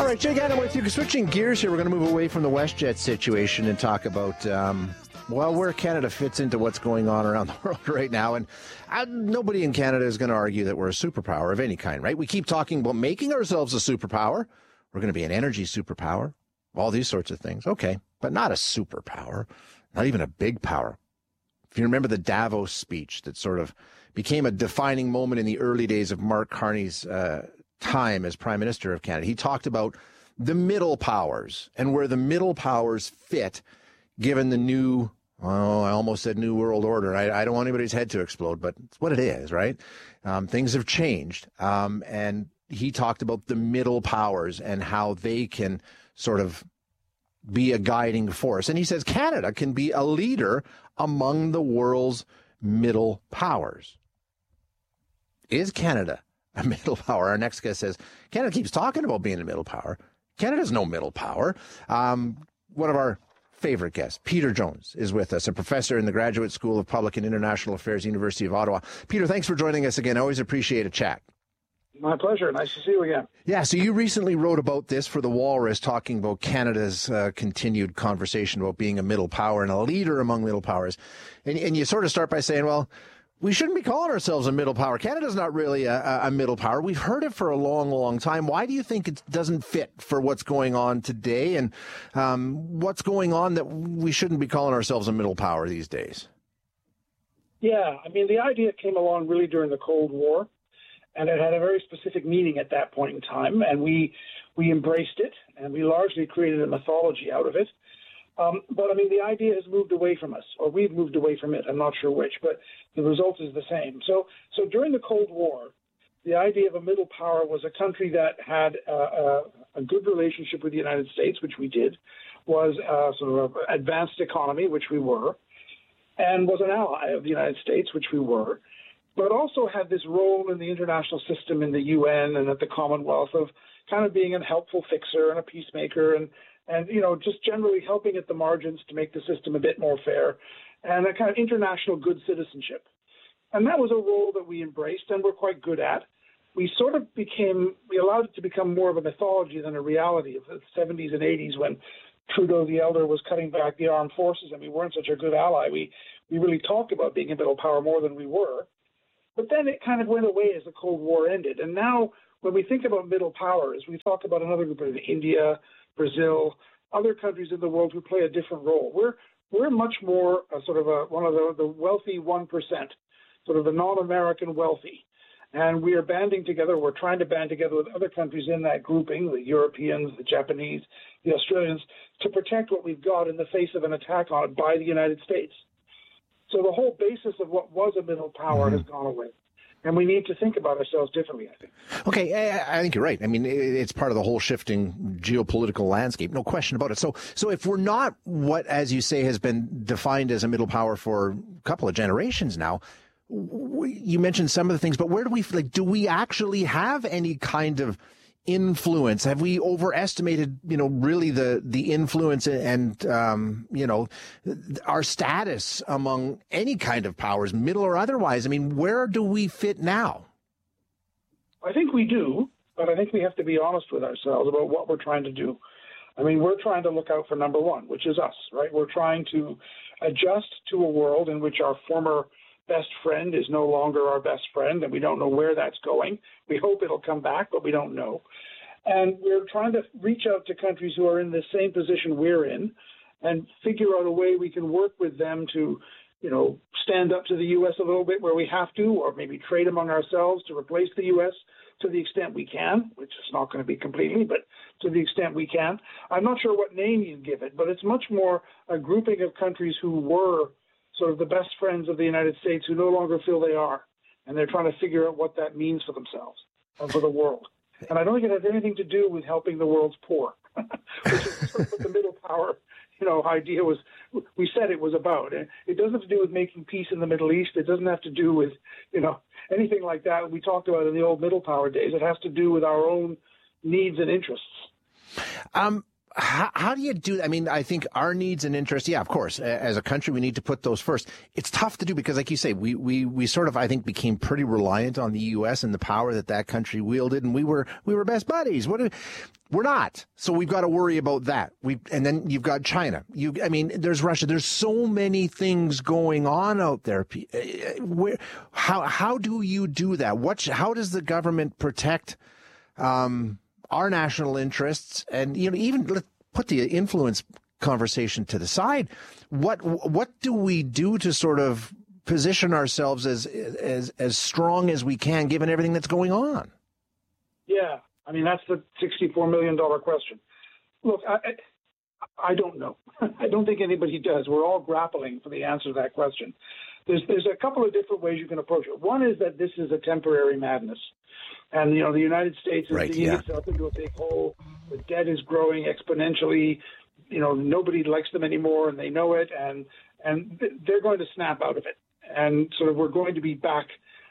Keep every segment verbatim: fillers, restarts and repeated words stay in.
right, Jake Adam with you. Switching gears here, we're going to move away from the WestJet situation and talk about, um, well, where Canada fits into what's going on around the world right now. And uh, nobody in Canada is going to argue that we're a superpower of any kind, right? We keep talking about making ourselves a superpower. We're going to be an energy superpower, all these sorts of things. Okay, but not a superpower, not even a big power. If you remember the Davos speech that sort of became a defining moment in the early days of Mark Carney's uh, time as Prime Minister of Canada, he talked about the middle powers and where the middle powers fit given the new, oh, I almost said New World Order. I, I don't want anybody's head to explode, but it's what it is, right? Um, things have changed. Um, and he talked about the middle powers and how they can sort of be a guiding force. And he says Canada can be a leader among the world's middle powers. Is Canada a middle power? Our next guest says Canada keeps talking about being a middle power. Canada's no middle power. Um, one of our favorite guests, Peter Jones, is with us, a professor in the Graduate School of Public and International Affairs, University of Ottawa. Peter, thanks for joining us again. I always appreciate a chat. My pleasure. Nice to see you again. Yeah, so you recently wrote about this for The Walrus, talking about Canada's uh, continued conversation about being a middle power and a leader among middle powers. And, and you sort of start by saying, well, we shouldn't be calling ourselves a middle power. Canada's not really a, a middle power. We've heard it for a long, long time. Why do you think it doesn't fit for what's going on today? And um, what's going on that we shouldn't be calling ourselves a middle power these days? Yeah, I mean, the idea came along really during the Cold War. And it had a very specific meaning at that point in time, and we we embraced it, and we largely created a mythology out of it. Um, but, I mean, the idea has moved away from us, or we've moved away from it. I'm not sure which, but the result is the same. So, so during the Cold War, the idea of a middle power was a country that had uh, a, a good relationship with the United States, which we did, was a sort of an advanced economy, which we were, and was an ally of the United States, which we were, but also had this role in the international system in the U N and at the Commonwealth of kind of being a helpful fixer and a peacemaker and, and you know, just generally helping at the margins to make the system a bit more fair and a kind of international good citizenship. And that was a role that we embraced and were quite good at. We sort of became, we allowed it to become more of a mythology than a reality of the seventies and eighties when Trudeau the Elder was cutting back the armed forces and we weren't such a good ally. We, we really talked about being a middle power more than we were. But then it kind of went away as the Cold War ended. And now when we think about middle powers, we talk about another group of India, Brazil, other countries in the world who play a different role. We're we're much more a sort of a, one of the, the wealthy one percent, sort of the non-American wealthy. And we are banding together, we're trying to band together with other countries in that grouping, the Europeans, the Japanese, the Australians, to protect what we've got in the face of an attack on it by the United States. So the whole basis of what was a middle power mm-hmm. has gone away. And we need to think about ourselves differently, I think. Okay, I think you're right. I mean, it's part of the whole shifting geopolitical landscape, no question about it. So so if we're not what, as you say, has been defined as a middle power for a couple of generations now, you mentioned some of the things, but where do we, like, do we actually have any kind of influence? Have we overestimated, you know, really the, the influence and, um, you know, our status among any kind of powers, middle or otherwise? I mean, where do we fit now? I think we do, but I think we have to be honest with ourselves about what we're trying to do. I mean, we're trying to look out for number one, which is us, right? We're trying to adjust to a world in which our former best friend is no longer our best friend, and we don't know where that's going. We hope it'll come back, but we don't know. And we're trying to reach out to countries who are in the same position we're in and figure out a way we can work with them to, you know, stand up to the U S a little bit where we have to, or maybe trade among ourselves to replace the U S to the extent we can, which is not going to be completely, but to the extent we can. I'm not sure what name you'd give it, but it's much more a grouping of countries who were sort of the best friends of the United States who no longer feel they are. And they're trying to figure out what that means for themselves and for the world. And I don't think it has anything to do with helping the world's poor, which is sort of what the middle power, you know, idea was, we said it was about. It doesn't have to do with making peace in the Middle East. It doesn't have to do with, you know, anything like that we talked about in the old middle power days. It has to do with our own needs and interests. Um. how, how do you do that? I mean, I think our needs and interests, yeah, of course, as a country, we need to put those first. It's tough to do because, like you say, we, we, we sort of, I think, became pretty reliant on the U S and the power that that country wielded, and we were we were best buddies. What do, we're not, so we've got to worry about that. We and then you've got China. You, I mean, there's Russia. There's so many things going on out there. Where, how how do you do that? What how does the government protect um, our national interests? And you know, even let, put the influence conversation to the side. What what do we do to sort of position ourselves as as as strong as we can, given everything that's going on? Yeah. I mean, that's the sixty-four million dollars question. Look, I, I don't know. I don't think anybody does. We're all grappling for the answer to that question. There's there's a couple of different ways you can approach it. One is that this is a temporary madness. And, you know, the United States is right, digging yeah. itself into a big hole. The debt is growing exponentially. You know, nobody likes them anymore, and they know it. And, and they're going to snap out of it. And sort of we're going to be back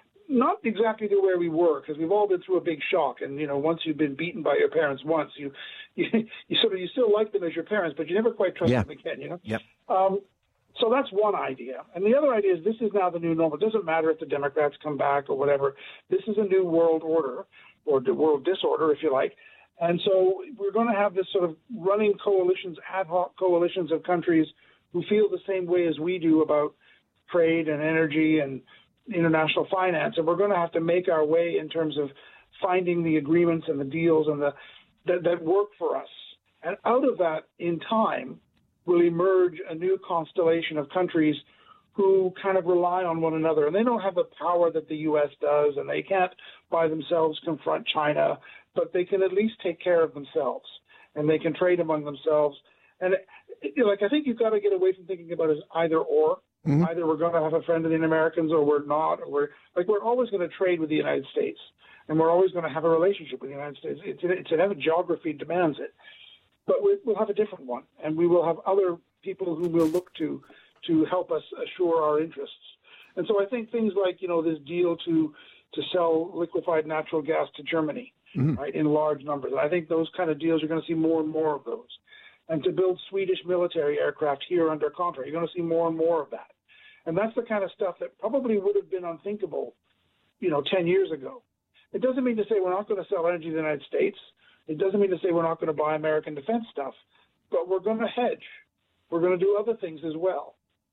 not exactly to where we were, because we've all been through a big shock. And, you know, once you've been beaten by your parents once, you you, you sort of, you still like them as your parents, but you never quite trust yeah. them again, you know? Yep. Um, so that's one idea. And the other idea is this is now the new normal. It doesn't matter if the Democrats come back or whatever. This is a new world order, or the world disorder, if you like. And so we're going to have this sort of running coalitions, ad hoc coalitions of countries who feel the same way as we do about trade and energy and international finance, and we're going to have to make our way in terms of finding the agreements and the deals and the that, that work for us. And out of that, in time, will emerge a new constellation of countries who kind of rely on one another. And they don't have the power that the U S does, and they can't by themselves confront China, but they can at least take care of themselves, and they can trade among themselves. And it, it, like I think you've got to get away from thinking about it as either or. Mm-hmm. Either we're going to have a friend of the Americans, or we're not. Or we're like we're always going to trade with the United States, and we're always going to have a relationship with the United States. It's it's an geography demands it, but we, we'll have a different one, and we will have other people who will look to to help us assure our interests. And so I think things like you know this deal to to sell liquefied natural gas to Germany, mm-hmm. right, in large numbers. And I think those kind of deals, you're going to see more and more of those. And to build Swedish military aircraft here under contract, you're going to see more and more of that. And that's the kind of stuff that probably would have been unthinkable, you know, ten years ago. It doesn't mean to say we're not going to sell energy to the United States. It doesn't mean to say we're not going to buy American defense stuff. But we're going to hedge. We're going to do other things as well.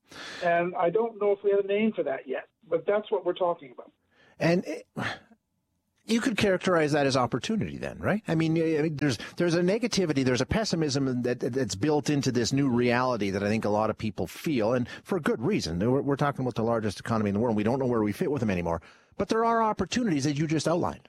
And I don't know if we have a name for that yet, but that's what we're talking about. And it, you could characterize that as opportunity then, right? I mean, there's there's a negativity, there's a pessimism that that's built into this new reality that I think a lot of people feel, and for good reason. We're, we're talking about the largest economy in the world. We don't know where we fit with them anymore. But there are opportunities, as you just outlined.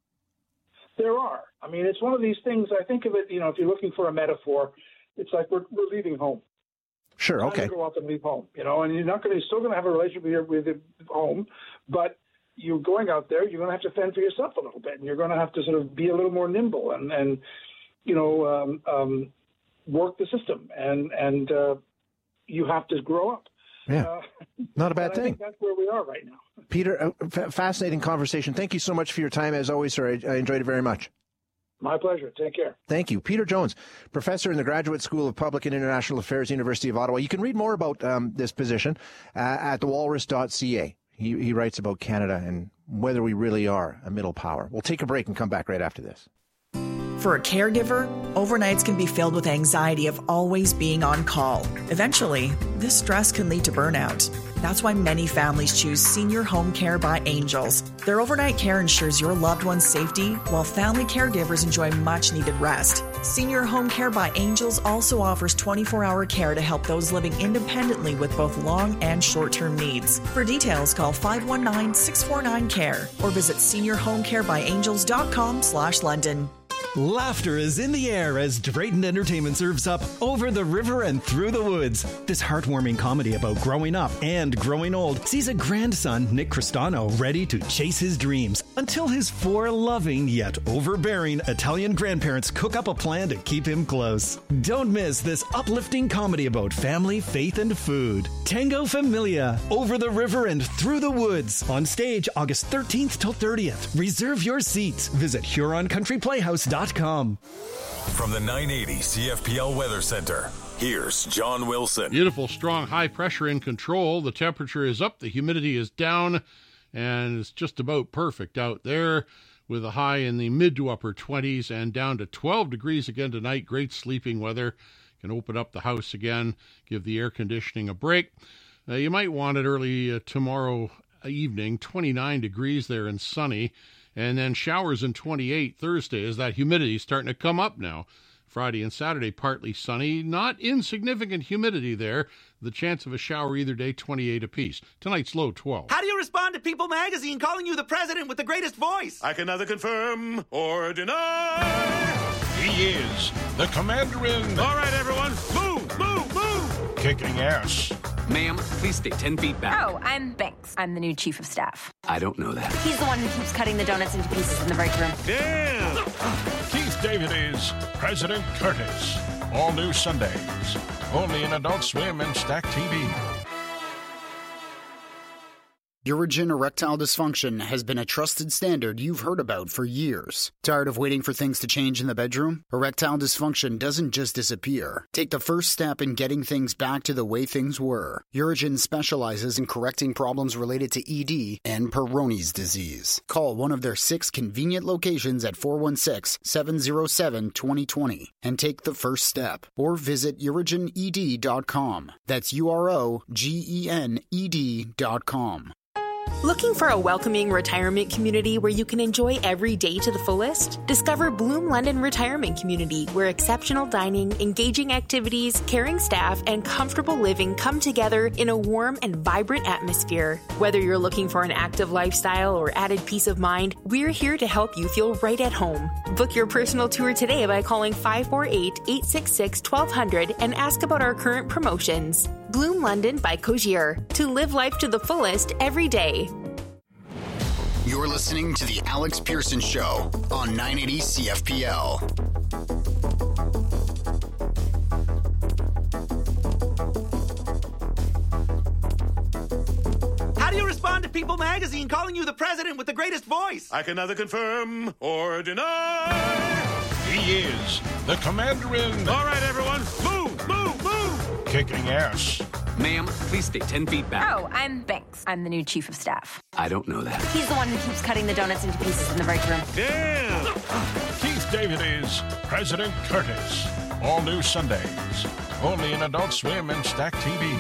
There are. I mean, it's one of these things, I think of it, you know, if you're looking for a metaphor, it's like we're, we're leaving home. Sure, okay. Time to go out and leave home, you know, and you're not going to, you're still going to have a relationship with your, with your home, but you're going out there, you're going to have to fend for yourself a little bit, and you're going to have to sort of be a little more nimble and, and you know, um, um, work the system, and and uh, you have to grow up. Yeah, uh, not a bad thing. I think that's where we are right now. Peter, f- fascinating conversation. Thank you so much for your time, as always, sir. I, I enjoyed it very much. My pleasure. Take care. Thank you. Peter Jones, professor in the Graduate School of Public and International Affairs, University of Ottawa. You can read more about um, this position uh, at the walrus dot c a. He, he writes about Canada and whether we really are a middle power. We'll take a break and come back right after this. For a caregiver, overnights can be filled with anxiety of always being on call. Eventually, this stress can lead to burnout. That's why many families choose Senior Home Care by Angels. Their overnight care ensures your loved one's safety, while family caregivers enjoy much-needed rest. Senior Home Care by Angels also offers twenty-four hour care to help those living independently with both long and short-term needs. For details, call five one nine, six four nine, C A R E or visit senior home care by angels dot com slash London. Laughter is in the air as Drayton Entertainment serves up Over the River and Through the Woods. This heartwarming comedy about growing up and growing old sees a grandson, Nick Cristano, ready to chase his dreams until his four loving yet overbearing Italian grandparents cook up a plan to keep him close. Don't miss this uplifting comedy about family, faith, and food. Tango Familia, Over the River and Through the Woods. On stage August thirteenth till thirtieth. Reserve your seats. Visit Huron Country Playhouse dot com. From the nine eighty C F P L Weather Center, here's John Wilson. Beautiful, strong, high pressure in control. The temperature is up, the humidity is down, and it's just about perfect out there with a high in the mid to upper twenties and down to twelve degrees again tonight. Great sleeping weather. You can open up the house again, give the air conditioning a break. Uh, you might want it early uh, tomorrow evening, twenty-nine degrees there and sunny. And then showers in twenty-eight Thursday as that humidity is starting to come up now. Friday and Saturday, partly sunny. Not insignificant humidity there. The chance of a shower either day, twenty-eight apiece. Tonight's low, twelve. How do you respond to People magazine calling you the president with the greatest voice? I can neither confirm or deny. He is the commander-in. All right, everyone, move, move, move. Kicking ass. Ma'am, please stay ten feet back. Oh, I'm Banks. I'm the new chief of staff. I don't know that. He's the one who keeps cutting the donuts into pieces in the break room. Damn! Keith David is President Curtis. All new Sundays. Only in Adult Swim and Stack T V. Urigen erectile dysfunction has been a trusted standard you've heard about for years. Tired of waiting for things to change in the bedroom? Erectile dysfunction doesn't just disappear. Take the first step in getting things back to the way things were. Urigen specializes in correcting problems related to E D and Peyronie's disease. Call one of their six convenient locations at four one six, seven zero seven, two zero two zero and take the first step. Or visit urigen e d dot com. That's U R O G E N E D dot com. Looking for a welcoming retirement community where you can enjoy every day to the fullest? Discover Bloom London Retirement Community, where exceptional dining, engaging activities, caring staff, and comfortable living come together in a warm and vibrant atmosphere. Whether you're looking for an active lifestyle or added peace of mind, we're here to help you feel right at home. Book your personal tour today by calling five four eight, eight six six, one two zero zero and ask about our current promotions. Bloom London by Cogier. To live life to the fullest every day. You're listening to The Alex Pearson Show on nine eighty C F P L. How do you respond to People magazine calling you the president with the greatest voice? I can neither confirm or deny. He is the commander-in. All right, everyone, move, move, move. Kicking ass. Ma'am, please stay ten feet back. Oh, I'm Banks. I'm the new chief of staff. I don't know that. He's the one who keeps cutting the donuts into pieces in the break room. Damn! Keith David is President Curtis. All new Sundays. Only in Adult Swim and Stack T V.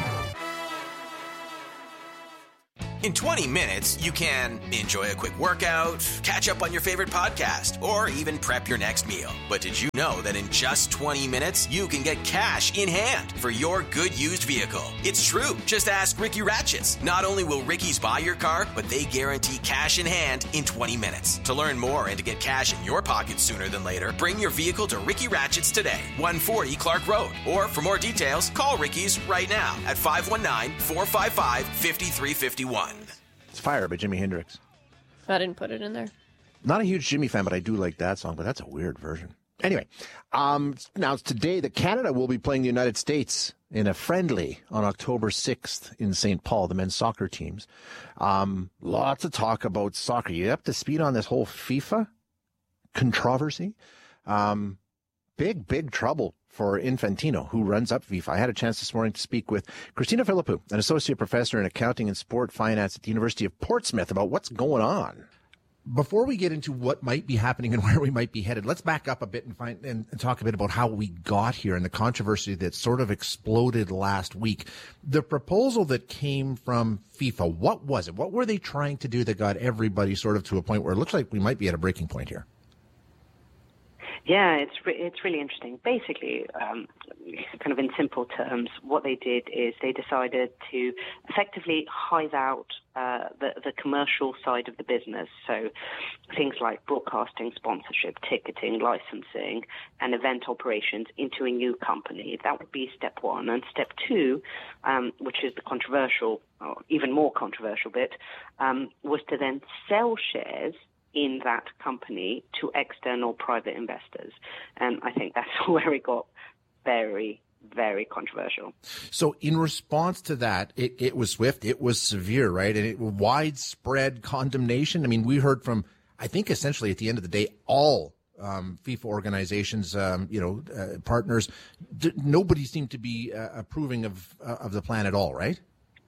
In twenty minutes, you can enjoy a quick workout, catch up on your favorite podcast, or even prep your next meal. But did you know that in just twenty minutes, you can get cash in hand for your good used vehicle? It's true. Just ask Ricky Ratchets. Not only will Ricky's buy your car, but they guarantee cash in hand in twenty minutes. To learn more and to get cash in your pocket sooner than later, bring your vehicle to Ricky Ratchets today, one forty Clark Road. Or for more details, call Ricky's right now at five one nine, four five five, five three five one. It's Fire by Jimi Hendrix. I didn't put it in there. Not a huge Jimmy fan, but I do like that song, but that's a weird version. Anyway, um, now it's today that Canada will be playing the United States in a friendly on October sixth in Saint Paul, the men's soccer teams. Um, lots of talk about soccer. You up to speed on this whole FIFA controversy? Um, big, big trouble for Infantino, who runs up FIFA. I had a chance this morning to speak with Christina Philippou, an associate professor in accounting and sport finance at the University of Portsmouth, about what's going on. Before we get into what might be happening and where we might be headed, let's back up a bit and find and, and talk a bit about how we got here and the controversy that sort of exploded last week. The proposal that came from FIFA, what was it? What were they trying to do that got everybody sort of to a point where it looks like we might be at a breaking point here? Yeah, it's re- it's really interesting. Basically, um, kind of in simple terms, what they did is they decided to effectively hive out uh, the, the commercial side of the business. So things like broadcasting, sponsorship, ticketing, licensing, and event operations into a new company. That would be step one. And step two, um, which is the controversial, or even more controversial bit, um, was to then sell shares in that company to external private investors. And I think that's where it got very, very controversial. So in response to that, it, it was swift, it was severe, right? And it widespread condemnation. I mean, we heard from, I think essentially at the end of the day, all um, FIFA organizations, um, you know, uh, partners, d- nobody seemed to be uh, approving of uh, of the plan at all, right?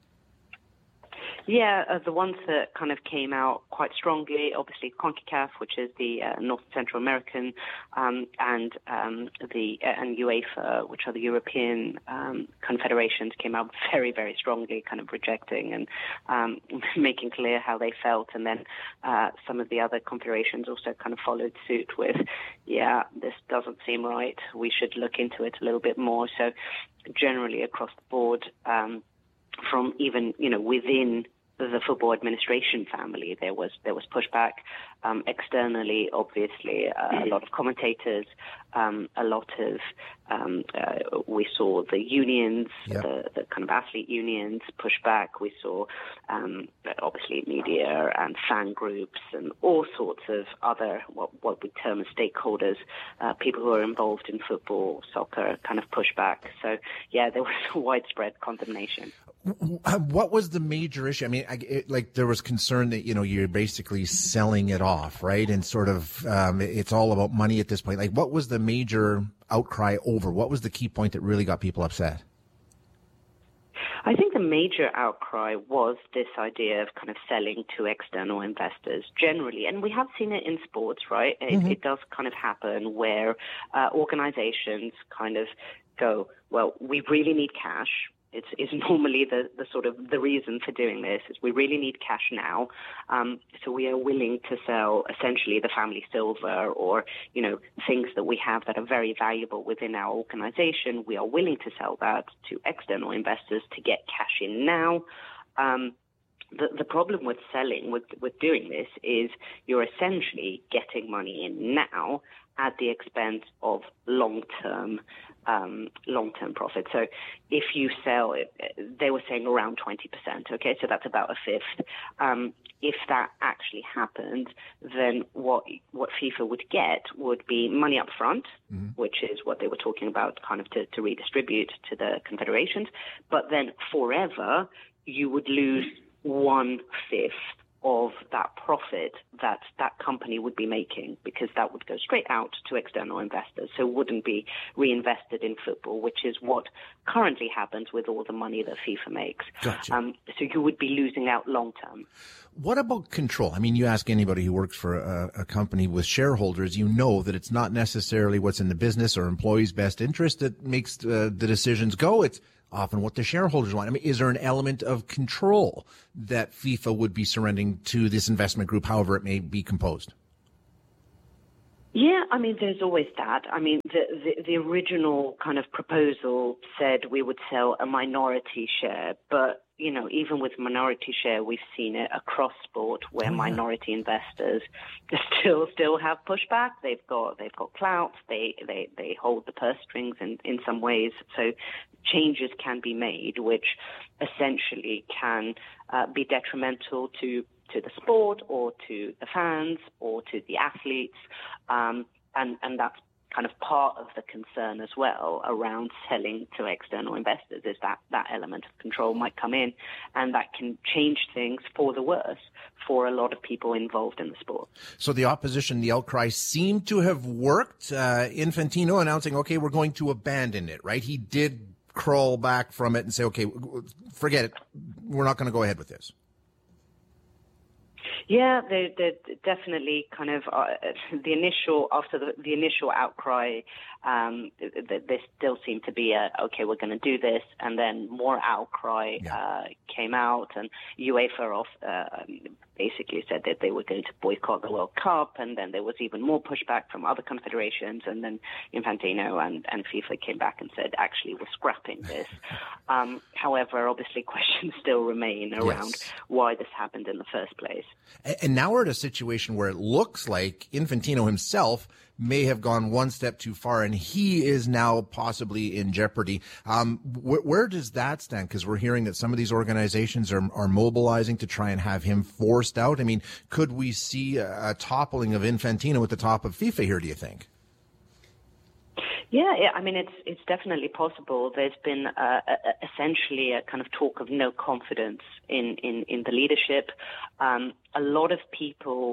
Yeah, uh, the ones that kind of came out quite strongly, obviously CONCACAF, which is the uh, North Central American, um, and um, the uh, and UEFA, which are the European um, confederations, came out very, very strongly, kind of rejecting and um, making clear how they felt. And then uh, some of the other confederations also kind of followed suit with, yeah, this doesn't seem right. We should look into it a little bit more. So generally across the board, um, from even, you know, within the football administration family, there was there was pushback um, externally. Obviously, uh, a lot of commentators, um, a lot of um, uh, we saw the unions, yep. the, the kind of athlete unions push back. We saw um, obviously media and fan groups and all sorts of other what what we term as stakeholders, uh, people who are involved in football, soccer, kind of push back. So yeah, there was widespread condemnation. What was the major issue? I mean, I, it, like there was concern that, you know, you're basically selling it off, right? And sort of um, it's all about money at this point. Like, what was the major outcry over? What was the key point that really got people upset? I think the major outcry was this idea of kind of selling to external investors generally. And we have seen it in sports, right? It, mm-hmm. it does kind of happen where uh, organizations kind of go, well, we really need cash. It's, it's normally the, the sort of the reason for doing this is we really need cash now. Um, so we are willing to sell essentially the family silver or, you know, things that we have that are very valuable within our organization. We are willing to sell that to external investors to get cash in now. Um, The, the problem with selling, with, with doing this, is you're essentially getting money in now at the expense of long-term um, long-term profit. So if you sell, they were saying around twenty percent, okay, so that's about a fifth. Um, if that actually happened, then what what FIFA would get would be money up front, mm-hmm. which is what they were talking about kind of to, to redistribute to the confederations, but then forever you would lose one-fifth of that profit that that company would be making, because that would go straight out to external investors, so it wouldn't be reinvested in football, which is what currently happens with all the money that FIFA makes. Gotcha. Um, so you would be losing out long-term. What about control? I mean, you ask anybody who works for a, a company with shareholders, you know that it's not necessarily what's in the business or employees' best interest that makes uh, the decisions go. It's often what the shareholders want. I mean, is there an element of control that FIFA would be surrendering to this investment group, however it may be composed? Yeah, I mean, there's always that. I mean, the, the, the original kind of proposal said we would sell a minority share, but you know, even with minority share, we've seen it across sport where oh, yeah. minority investors still still have pushback. They've got they've got clout. They they they hold the purse strings in in some ways. So changes can be made, which essentially can uh, be detrimental to to the sport or to the fans or to the athletes, um, and and that's kind of part of the concern as well around selling to external investors, is that that element of control might come in, and that can change things for the worse for a lot of people involved in the sport. So the opposition, the outcry, seemed to have worked. Uh, Infantino announcing, okay, we're going to abandon it, right? He did crawl back from it and say, okay, forget it. We're not going to go ahead with this. Yeah, they they definitely kind of uh, the initial after the, the initial outcry, um, there still seemed to be a okay, we're going to do this, and then more outcry yeah. uh, came out, and UEFA off, uh, basically said that they were going to boycott the World Cup, and then there was even more pushback from other confederations, and then Infantino and, and FIFA came back and said, actually, we're scrapping this. um, however, obviously, questions still remain around yes. why this happened in the first place. And now we're at a situation where it looks like Infantino himself may have gone one step too far, and he is now possibly in jeopardy. Um, wh- where does that stand? Because we're hearing that some of these organizations are, are mobilizing to try and have him forced out. I mean, could we see a, a toppling of Infantino at the top of FIFA here, do you think? Yeah, yeah, I mean, it's it's definitely possible. There's been uh, essentially a kind of talk of no confidence in, in, in the leadership. Um, a lot of people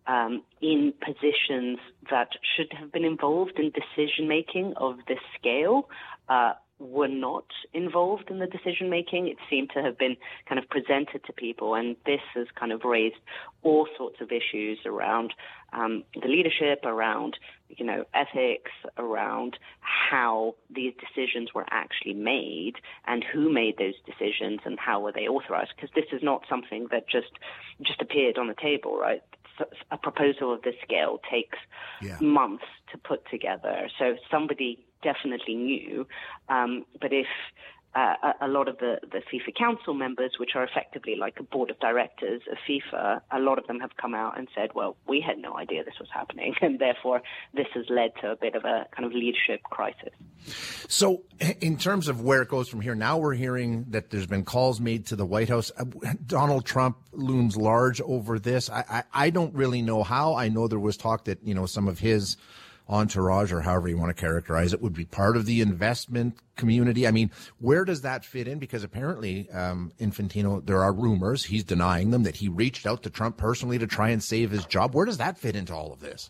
um, in positions that should have been involved in decision-making of this scale uh, were not involved in the decision-making. It seemed to have been kind of presented to people, and this has kind of raised all sorts of issues around um, the leadership, around, you know, ethics, around how these decisions were actually made and who made those decisions and how were they authorized, because this is not something that just just appeared on the table, right? A proposal of this scale takes yeah. months to put together. So somebody definitely knew, um, but if uh, a, a lot of the, the FIFA council members, which are effectively like a board of directors of FIFA, a lot of them have come out and said, well, we had no idea this was happening, and therefore this has led to a bit of a kind of leadership crisis. So in terms of where it goes from here, now we're hearing that there's been calls made to the White House. Donald Trump looms large over this. I, I, I don't really know how. I know there was talk that, you know, some of his entourage, or however you want to characterize it, would be part of the investment community. I mean, where does that fit in? Because apparently um, Infantino, there are rumors, he's denying them, that he reached out to Trump personally to try and save his job. Where does that fit into all of this?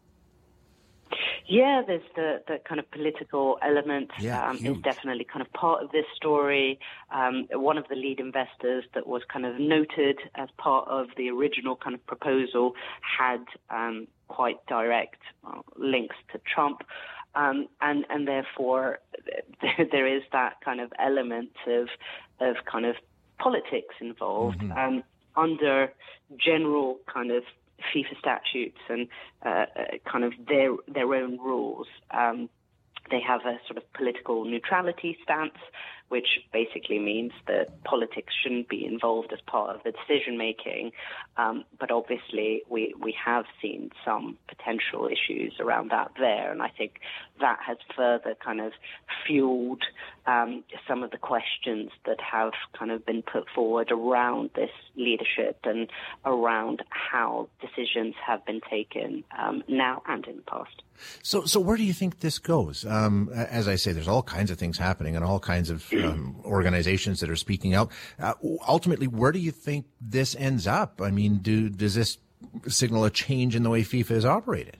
Yeah, there's the, the kind of political element yeah, um, is definitely kind of part of this story. Um, one of the lead investors that was kind of noted as part of the original kind of proposal had um, quite direct uh, links to Trump. Um, and, and therefore there is that kind of element of, of kind of politics involved. Mm-hmm. Um, under general kind of FIFA statutes and uh, kind of their their own rules. Um, they have a sort of political neutrality stance, which basically means that politics shouldn't be involved as part of the decision making. Um, but obviously, we we have seen some potential issues around that there, and I think that has further kind of fueled um, some of the questions that have kind of been put forward around this leadership and around how decisions have been taken um, now and in the past. So, so where do you think this goes? Um, as I say, there's all kinds of things happening and all kinds of um, organizations that are speaking out. Uh, ultimately, where do you think this ends up? I mean, do does this signal a change in the way FIFA is operated?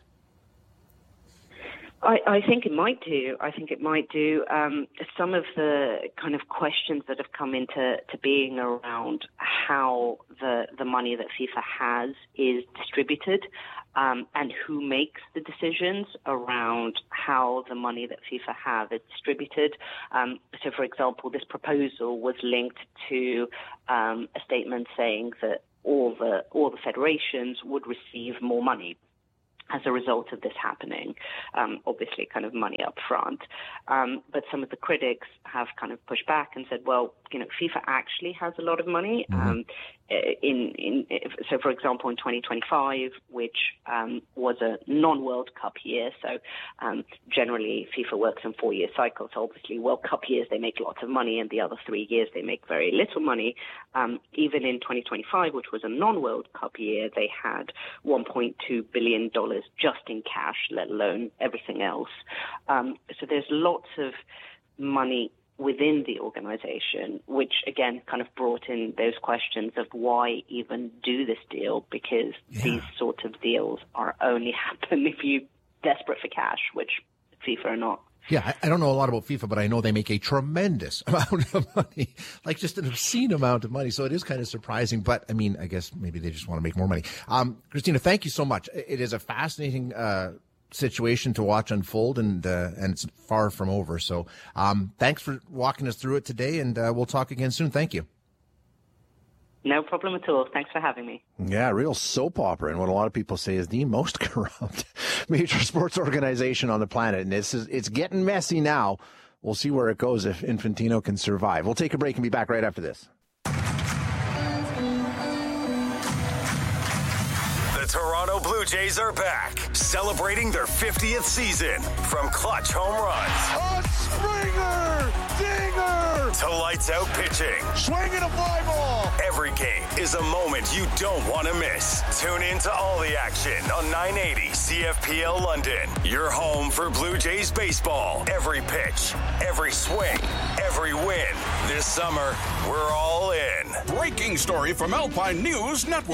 I, I think it might do. I think it might do. Um, some of the kind of questions that have come into to being around how the the money that FIFA has is distributed, um, and who makes the decisions around how the money that FIFA have is distributed. Um, so, for example, this proposal was linked to um, a statement saying that all the all the federations would receive more money as a result of this happening, um, obviously kind of money up front. Um, but some of the critics have kind of pushed back and said, well, you know, FIFA actually has a lot of money. Mm-hmm. Um, in, in, so, for example, in twenty twenty-five, which um, was a non-World Cup year, so um, generally FIFA works in four-year cycles. So obviously, World Cup years, they make lots of money, and the other three years, they make very little money. Um, even in twenty twenty-five, which was a non-World Cup year, they had one point two billion dollars just in cash, let alone everything else. Um, so there's lots of money within the organization, which again kind of brought in those questions of why even do this deal, because yeah. these sort of deals are only happen if you're desperate for cash, which FIFA are not. Yeah, I, I don't know a lot about FIFA, but I know they make a tremendous amount of money, like just an obscene amount of money. So it is kind of surprising, but I mean, I guess maybe they just want to make more money. Um, Christina, thank you so much. It is a fascinating uh, situation to watch unfold, and uh, and it's far from over. So um, thanks for walking us through it today, and uh, we'll talk again soon. Thank you. No problem at all. Thanks for having me. Yeah, real soap opera, and what a lot of people say is the most corrupt major sports organization on the planet. And this is it's getting messy now. We'll see where it goes if Infantino can survive. We'll take a break and be back right after this. The Toronto Blue Jays are back, celebrating their fiftieth season. From clutch home runs, a Springer, dinger, to lights out pitching, swinging a fly ball. Every game is a moment you don't want to miss. Tune in to all the action on nine eighty C F P L London. Your home for Blue Jays baseball. Every pitch, every swing, every win. This summer, we're all in. Breaking story from Alpine News Network.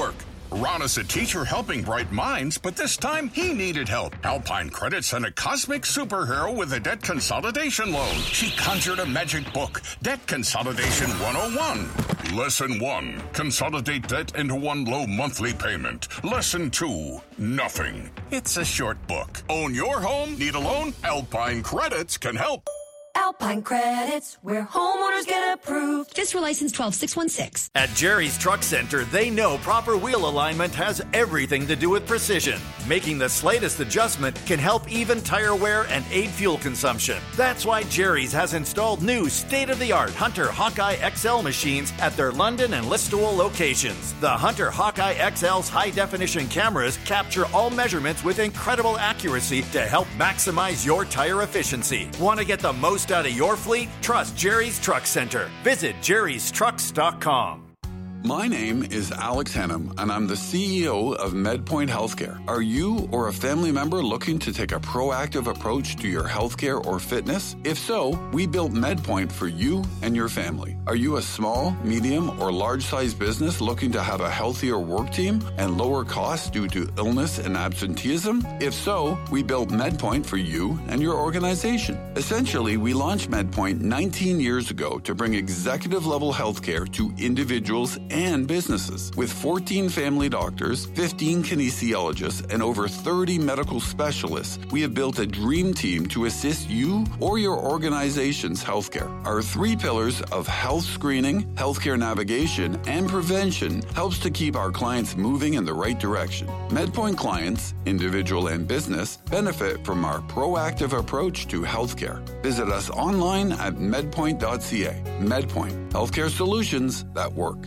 Ron is a teacher helping bright minds, but this time he needed help. Alpine Credit sent a cosmic superhero with a debt consolidation loan. She conjured a magic book, Debt Consolidation one oh one. Lesson one, consolidate debt into one low monthly payment. Lesson two, nothing. It's a short book. Own your home? Need a loan? Alpine Credits can help. Alpine Credits, where homeowners get approved. Fiscal license twelve six one six. At Jerry's Truck Center, they know proper wheel alignment has everything to do with precision. Making the slightest adjustment can help even tire wear and aid fuel consumption. That's why Jerry's has installed new state-of-the-art Hunter Hawkeye X L machines at their London and Listowel locations. The Hunter Hawkeye X L's high-definition cameras capture all measurements with incredible accuracy to help maximize your tire efficiency. Want to get the most out of your fleet? Trust Jerry's Truck Center. Visit jerrys trucks dot com. My name is Alex Hennum, and I'm the C E O of MedPoint Healthcare. Are you or a family member looking to take a proactive approach to your healthcare or fitness? If so, we built MedPoint for you and your family. Are you a small, medium, or large-sized business looking to have a healthier work team and lower costs due to illness and absenteeism? If so, we built MedPoint for you and your organization. Essentially, we launched MedPoint nineteen years ago to bring executive-level healthcare to individuals and businesses. With fourteen family doctors, fifteen kinesiologists, and over thirty medical specialists, we have built a dream team to assist you or your organization's healthcare. Our three pillars of health screening, healthcare navigation, and prevention helps to keep our clients moving in the right direction. MedPoint clients, individual and business, benefit from our proactive approach to healthcare. Visit us online at medpoint dot c a. MedPoint, healthcare solutions that work.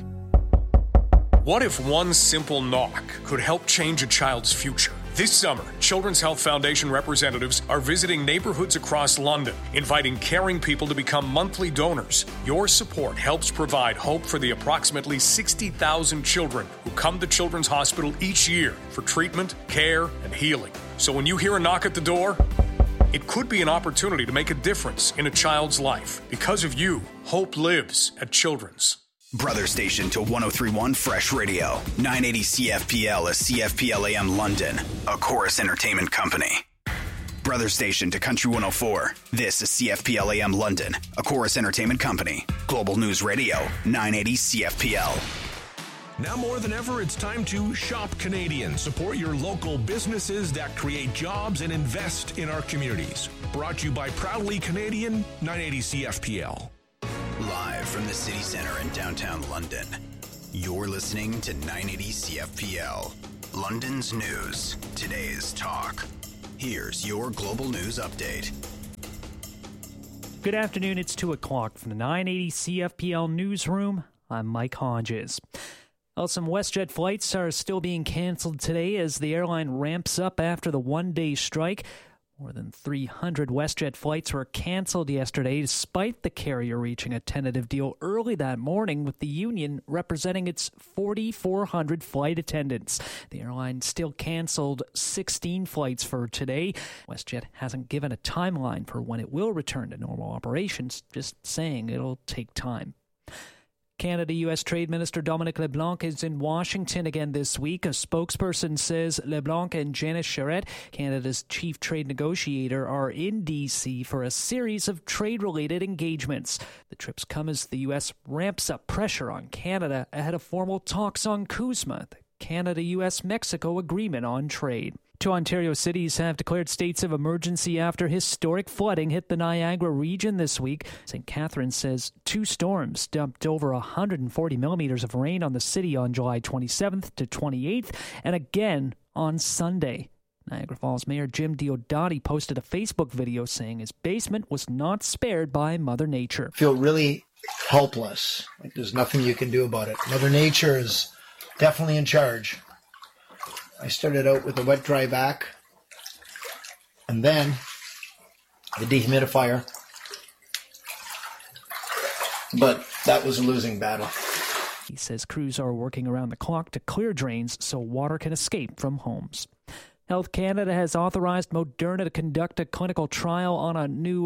What if one simple knock could help change a child's future? This summer, Children's Health Foundation representatives are visiting neighborhoods across London, inviting caring people to become monthly donors. Your support helps provide hope for the approximately sixty thousand children who come to Children's Hospital each year for treatment, care, and healing. So when you hear a knock at the door, it could be an opportunity to make a difference in a child's life. Because of you, hope lives at Children's. Brother station to one oh three point one Fresh Radio. nine eighty C F P L is C F P L A M London, a Chorus Entertainment company. Brother station to Country one oh four. This is C F P L A M London, a Chorus Entertainment company. Global News Radio, nine eighty C F P L. Now more than ever, it's time to shop Canadian. Support your local businesses that create jobs and invest in our communities. Brought to you by Proudly Canadian, nine eighty C F P L. Live from the city center in downtown London, you're listening to nine eighty C F P L. London's news, today's talk. Here's your global news update. Good afternoon, it's two o'clock from the nine eighty C F P L newsroom. I'm Mike Hodges. Well, some WestJet flights are still being canceled today as the airline ramps up after the one-day strike. More than three hundred WestJet flights were canceled yesterday, despite the carrier reaching a tentative deal early that morning with the union representing its forty-four hundred flight attendants. The airline still canceled sixteen flights for today. WestJet hasn't given a timeline for when it will return to normal operations, just saying it'll take time. Canada-U S Trade Minister Dominic LeBlanc is in Washington again this week. A spokesperson says LeBlanc and Janice Charette, Canada's chief trade negotiator, are in D C for a series of trade-related engagements. The trips come as the U S ramps up pressure on Canada ahead of formal talks on CUSMA, the Canada-U S Mexico agreement on trade. Two Ontario cities have declared states of emergency after historic flooding hit the Niagara region this week. Saint Catharines says two storms dumped over one hundred forty millimeters of rain on the city on July twenty-seventh to twenty-eighth, and again on Sunday. Niagara Falls Mayor Jim Diodati posted a Facebook video saying his basement was not spared by Mother Nature. I feel really helpless. Like there's nothing you can do about it. Mother Nature is definitely in charge. I started out with a wet dry vac and then the dehumidifier, but that was a losing battle. He says crews are working around the clock to clear drains so water can escape from homes. Health Canada has authorized Moderna to conduct a clinical trial on a new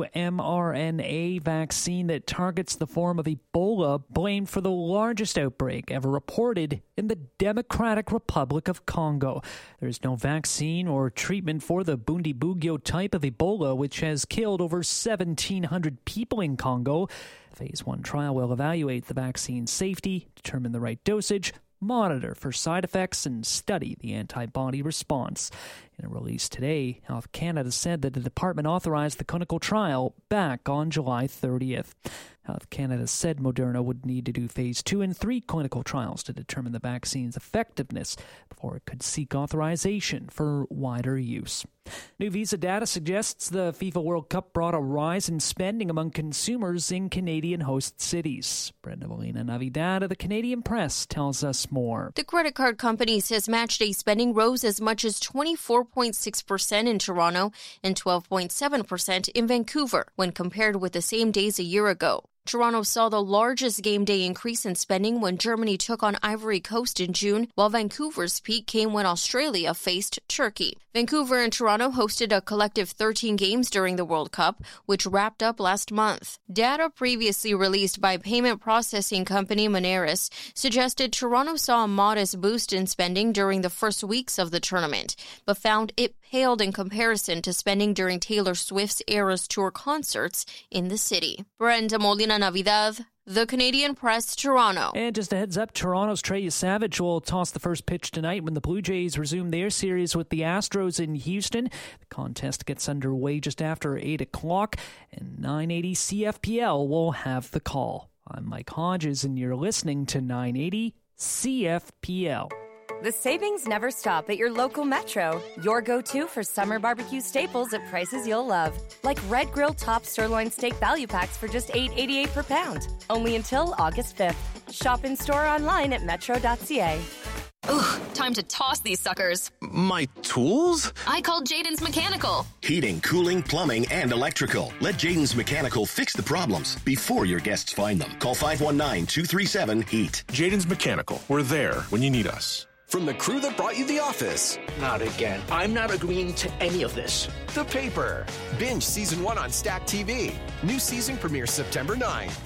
mRNA vaccine that targets the form of Ebola blamed for the largest outbreak ever reported in the Democratic Republic of Congo. There is no vaccine or treatment for the Bundibugyo type of Ebola, which has killed over seventeen hundred people in Congo. The Phase one trial will evaluate the vaccine's safety, determine the right dosage, monitor for side effects, and study the antibody response. In a release today, Health Canada said that the department authorized the clinical trial back on July thirtieth. Health Canada said Moderna would need to do phase two and three clinical trials to determine the vaccine's effectiveness before it could seek authorization for wider use. New Visa data suggests the FIFA World Cup brought a rise in spending among consumers in Canadian host cities. Brenda Molina Navidad of the Canadian Press tells us more. The credit card company says match-day spending rose as much as twenty-four point six percent in Toronto and twelve point seven percent in Vancouver when compared with the same days a year ago. Toronto saw the largest game day increase in spending when Germany took on Ivory Coast in June, while Vancouver's peak came when Australia faced Turkey. Vancouver and Toronto hosted a collective thirteen games during the World Cup, which wrapped up last month. Data previously released by payment processing company Moneris suggested Toronto saw a modest boost in spending during the first weeks of the tournament, but found it paled in comparison to spending during Taylor Swift's Eras Tour concerts in the city. Brenda Molina Navidad, The Canadian Press, Toronto. And just a heads up, Toronto's Trey Savage will toss the first pitch tonight when the Blue Jays resume their series with the Astros in Houston. The contest gets underway just after eight o'clock, and nine eighty C F P L will have the call. I'm Mike Hodges, and you're listening to nine eighty C F P L. The savings never stop at your local Metro. Your go-to for summer barbecue staples at prices you'll love. Like Red Grill Top Sirloin Steak Value Packs for just eight eighty-eight per pound. Only until August fifth. Shop in-store online at metro dot c a. Ugh, time to toss these suckers. My tools? I called Jaden's Mechanical. Heating, cooling, plumbing, and electrical. Let Jaden's Mechanical fix the problems before your guests find them. Call five one nine, two three seven, HEAT. Jaden's Mechanical. We're there when you need us. From the crew that brought you The Office. Not again. I'm not agreeing to any of this. The Paper. Binge season one on Stack T V. New season premieres September ninth.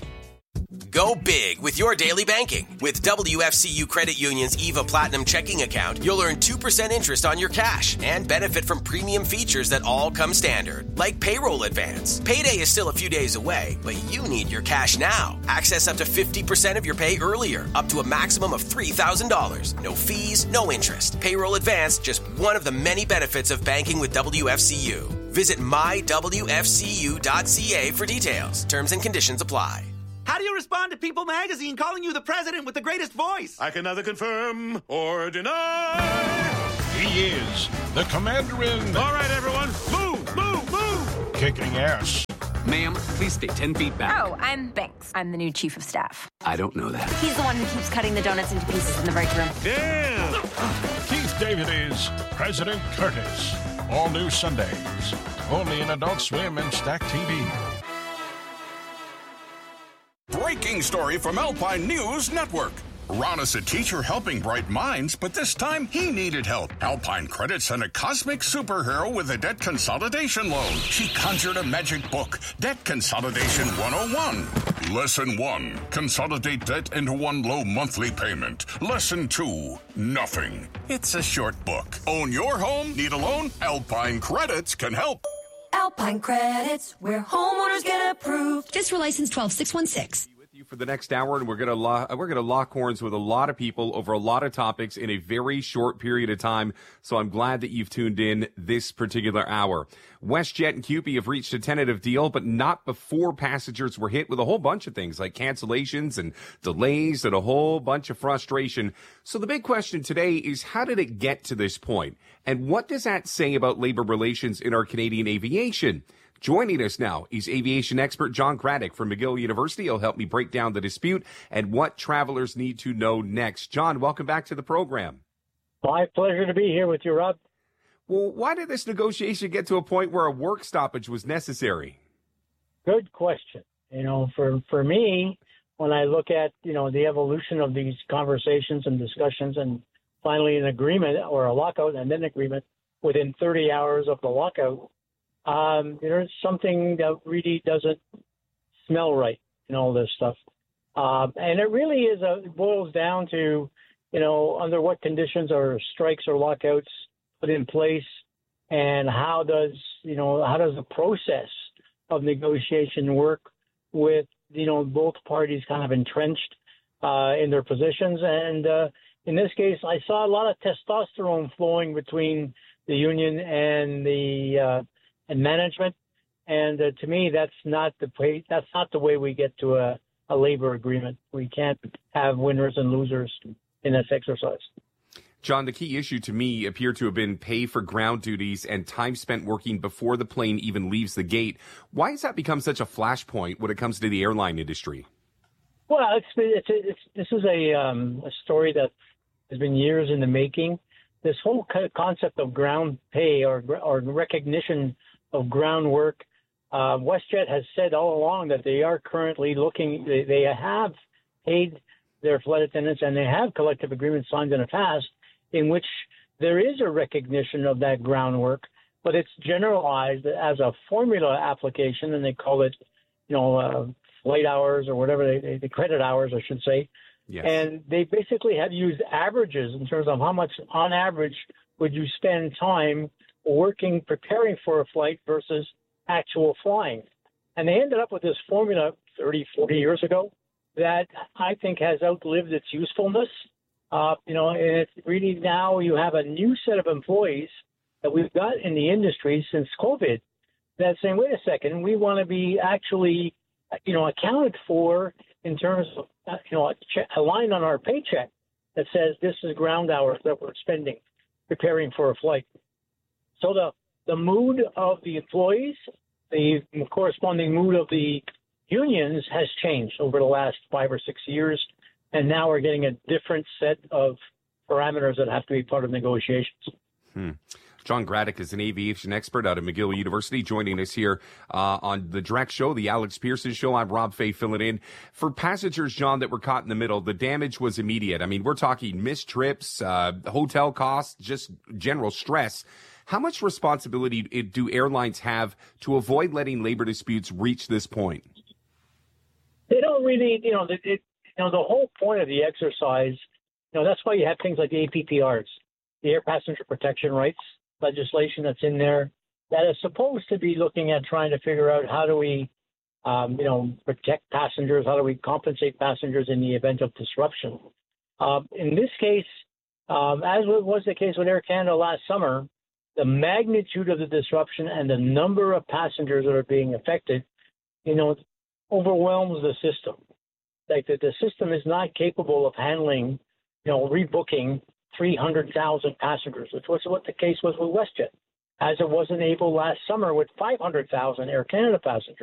Go big with your daily banking. With W F C U Credit Union's EVA Platinum checking account, you'll earn two percent interest on your cash and benefit from premium features that all come standard, like payroll advance. Payday is still a few days away, but you need your cash now. Access up to fifty percent of your pay earlier, up to a maximum of three thousand dollars. No fees, no interest. Payroll advance, just one of the many benefits of banking with W F C U. Visit my w f c u dot c a for details. Terms and conditions apply. How do you respond to People magazine calling you the president with the greatest voice? I can neither confirm or deny. He is the commander in... All right, everyone, move, move, move! Kicking ass. Ma'am, please stay ten feet back. Oh, I'm Banks. I'm the new chief of staff. I don't know that. He's the one who keeps cutting the donuts into pieces in the break room. Damn! Keith David is President Curtis. All new Sundays. Only in Adult Swim and Stack T V. Breaking story from Alpine News Network. Ron is a teacher helping bright minds, but this time he needed help. Alpine Credit sent a cosmic superhero with a debt consolidation loan. She conjured a magic book, Debt Consolidation one oh one. Lesson one, consolidate debt into one low monthly payment. Lesson two, nothing. It's a short book. Own your home? Need a loan? Alpine Credits can help. Alpine Credits, where homeowners get approved. This for license twelve six one six. For the next hour, and we're going to lo- we're going to lock horns with a lot of people over a lot of topics in a very short period of time. So I'm glad that you've tuned in this particular hour. WestJet and C U P E have reached a tentative deal, but not before passengers were hit with a whole bunch of things like cancellations and delays and a whole bunch of frustration. So the big question today is, how did it get to this point? And what does that say about labor relations in our Canadian aviation? Joining us now is aviation expert John Craddock from McGill University. He'll help me break down the dispute and what travelers need to know next. John, welcome back to the program. My pleasure to be here with you, Rob. Well, why did this negotiation get to a point where a work stoppage was necessary? Good question. You know, for, for me, when I look at, you know, the evolution of these conversations and discussions and finally an agreement or a lockout and then agreement, within thirty hours of the lockout, um, there's something that really doesn't smell right in all this stuff. Um, and it really is a, it boils down to, you know, under what conditions are strikes or lockouts put in place, and how does, you know, how does the process of negotiation work with, you know, both parties kind of entrenched uh, in their positions. And uh, in this case, I saw a lot of testosterone flowing between the union and the uh, and management. And uh, to me, that's not the way, that's not the way we get to a, a labor agreement. We can't have winners and losers in this exercise. John, the key issue to me appeared to have been pay for ground duties and time spent working before the plane even leaves the gate. Why has that become such a flashpoint when it comes to the airline industry? Well, it's, it's, it's this is a, um, a story that has been years in the making. This whole concept of ground pay or, or recognition of ground work, uh, WestJet has said all along that they are currently looking, they, they have paid their flight attendants and they have collective agreements signed in the past in which there is a recognition of that groundwork, but it's generalized as a formula application, and they call it, you know, uh, flight hours or whatever, they, they credit hours, I should say. Yes. And they basically have used averages in terms of how much, on average, would you spend time working, preparing for a flight versus actual flying. And they ended up with this formula thirty, forty years ago that I think has outlived its usefulness. Uh, you know, and it's really now you have a new set of employees that we've got in the industry since COVID that's saying, wait a second, we want to be actually, you know, accounted for in terms of, uh, you know, a, che- a line on our paycheck that says this is ground hours that we're spending preparing for a flight. So the, the mood of the employees, the corresponding mood of the unions has changed over the last five or six years. And now we're getting a different set of parameters that have to be part of negotiations. Hmm. John Graddick is an aviation expert out of McGill University, joining us here uh, on the Direct Show, the Alex Pearson Show. I'm Rob Fay filling in. For passengers, John, that were caught in the middle, the damage was immediate. I mean, we're talking missed trips, uh, hotel costs, just general stress. How much responsibility do airlines have to avoid letting labor disputes reach this point? They don't really, you know, it, it You know, the whole point of the exercise, you know, that's why you have things like the A P P Rs, the Air Passenger Protection Rights legislation that's in there that is supposed to be looking at trying to figure out how do we, um, you know, protect passengers, how do we compensate passengers in the event of disruption. Um, in this case, um, as was the case with Air Canada last summer, the magnitude of the disruption and the number of passengers that are being affected, you know, overwhelms the system. Like the, the system is not capable of handling, you know, rebooking three hundred thousand passengers, which was what the case was with WestJet, as it wasn't able last summer with five hundred thousand Air Canada passengers.